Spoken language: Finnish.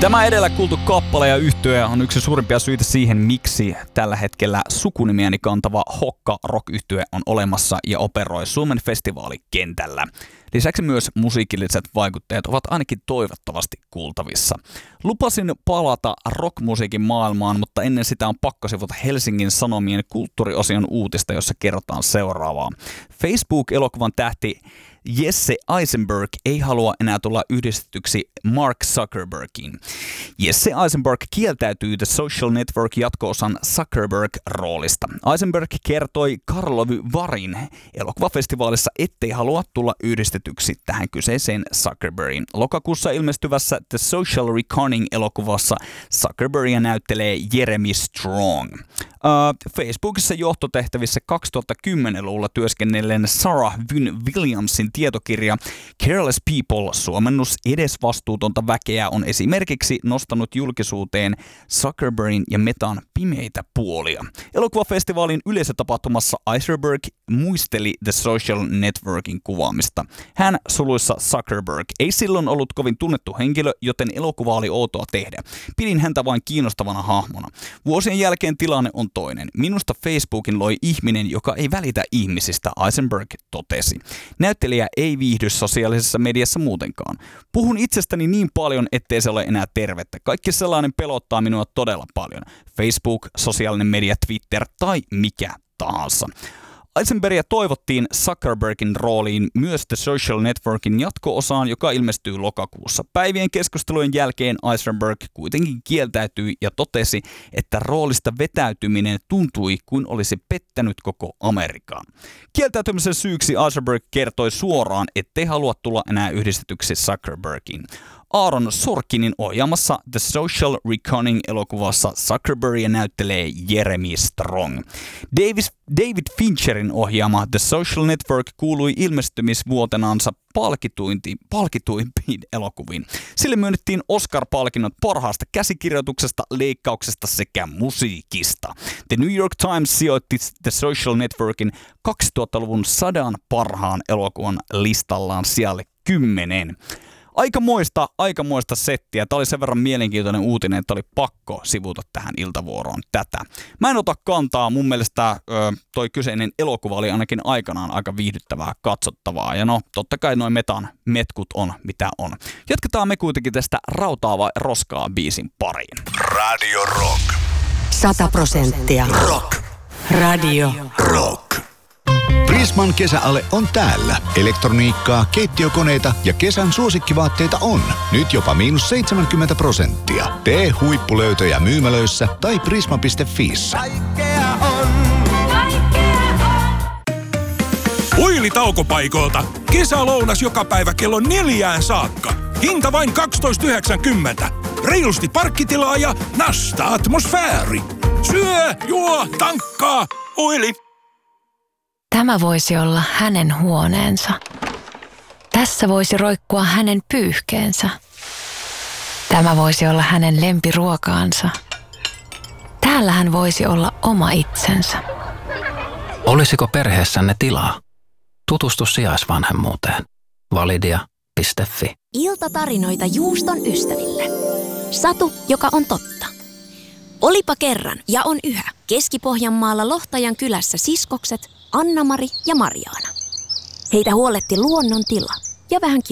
Tämä edellä kuultu kappale ja yhtye on yksi suurimpia syitä siihen, miksi tällä hetkellä sukunimiäni kantava Hokka rock-yhtye on olemassa ja operoi Suomen festivaalikentällä. Lisäksi myös musiikilliset vaikutteet ovat ainakin toivottavasti kuultavissa. Lupasin palata rockmusiikin maailmaan, mutta ennen sitä on pakko sivuta Helsingin Sanomien kulttuuriosion uutista, jossa kerrotaan seuraavaa. Facebook-elokuvan tähti Jesse Eisenberg ei halua enää tulla yhdistetyksi Mark Zuckerbergiin. Jesse Eisenberg kieltäytyi The Social Network jatko-osan Zuckerberg-roolista. Eisenberg kertoi Karlovy Varin elokuvafestivaalissa, ettei halua tulla yhdistetyksi tähän kyseiseen Zuckerbergiin. Lokakuussa ilmestyvässä The Social Reckoning-elokuvassa Zuckerbergia näyttelee Jeremy Strong. Facebookissa johtotehtävissä 2010-luvulla työskennelleen Sarah Vyn Williamsin tietokirja Careless People, suomennus edesvastuutonta väkeä, on esimerkiksi nostanut julkisuuteen Zuckerbergin ja Metan pimeitä puolia. Elokuvafestivaalin yleisötapahtumassa Eisenberg muisteli The Social Networkin kuvaamista. Hän, suluissa Zuckerberg, ei silloin ollut kovin tunnettu henkilö, joten elokuva oli outoa tehdä. Pidin häntä vain kiinnostavana hahmona. Vuosien jälkeen tilanne on toinen. Minusta Facebookin loi ihminen, joka ei välitä ihmisistä, Eisenberg totesi. Näyttelijä ei viihdy sosiaalisessa mediassa muutenkaan. Puhun itsestäni niin paljon, ettei se ole enää tervettä. Kaikki sellainen pelottaa minua todella paljon. Facebook, sosiaalinen media, Twitter tai mikä tahansa. Eisenbergia toivottiin Zuckerbergin rooliin myös The Social Networkin jatko-osaan, joka ilmestyy lokakuussa. Päivien keskustelujen jälkeen Eisenberg kuitenkin kieltäytyi ja totesi, että roolista vetäytyminen tuntui kuin olisi pettänyt koko Amerikan. Kieltäytymisen syyksi Eisenberg kertoi suoraan, ettei halua tulla enää yhdistetyksi Zuckerbergiin. Aaron Sorkinin ohjaamassa The Social Reckoning-elokuvassa Zuckerbergia näyttelee Jeremy Strong. David Fincherin ohjaama The Social Network kuului ilmestymisvuotenaansa palkituimpiin elokuviin. Sille myönnettiin Oscar-palkinnot parhaasta käsikirjoituksesta, leikkauksesta sekä musiikista. The New York Times sijoitti The Social Networkin 2000-luvun 100 parhaan elokuvan listallaan sijalle 10. Aikamoista settiä. Tämä oli sen verran mielenkiintoinen uutinen, että oli pakko sivuta tähän iltavuoroon tätä. Mä en ota kantaa. Mun mielestä toi kyseinen elokuva oli ainakin aikanaan aika viihdyttävää katsottavaa. Ja no, totta kai noi Metan metkut on mitä on. Jatketaan me kuitenkin tästä Rautaa vai roskaa -biisin pariin. Radio Rock. 100% Rock. Radio Rock. Prisman kesäale on täällä. Elektroniikkaa, keittiökoneita ja kesän suosikkivaatteita on. Nyt jopa -70%. Tee huippulöytöjä myymälöissä tai prisma.fiissä. Kaikkea on. Huilitaukopaikolta. Kesälounas joka päivä kello 4 saakka. Hinta vain 12,90. Reilusti parkkitilaa ja nasta atmosfääri. Syö, juo, tankkaa, huili. Tämä voisi olla hänen huoneensa. Tässä voisi roikkua hänen pyyhkeensä. Tämä voisi olla hänen lempiruokaansa. Täällä hän voisi olla oma itsensä. Olisiko perheessänne tilaa? Tutustu sijaisvanhemmuuteen. Validia.fi. Iltatarinoita juuston ystäville. Satu, joka on totta. Olipa kerran ja on yhä Keski-Pohjanmaalla Lohtajan kylässä siskokset Anna-Mari ja Marjaana. Heitä huoletti luonnon tila ja vähän